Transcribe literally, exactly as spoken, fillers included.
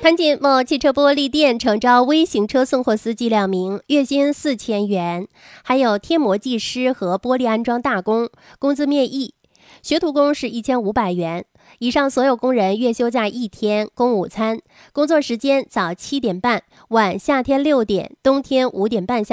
韩锦某汽车玻璃店诚招微型车送货司机两名，月薪四千元，还有贴膜技师和玻璃安装大工，工资面议。学徒工是一千五百元。以上所有工人月休假一天，供午餐。工作时间早七点半，晚夏天六点，冬天五点半下。